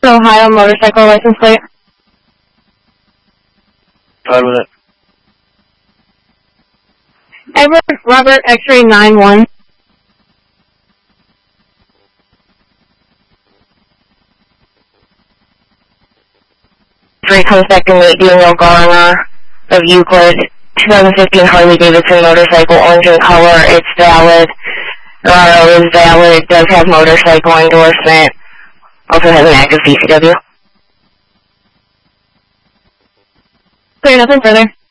Ohio motorcycle license plate. Go ahead with it. Edward Robert X-ray 91. Comes back to meet Daniel Garner of Euclid, 2015 Harley-Davidson motorcycle, orange in color. It's valid. Is valid. It does have motorcycle endorsement. Also has an active CCW. Clear, nothing further.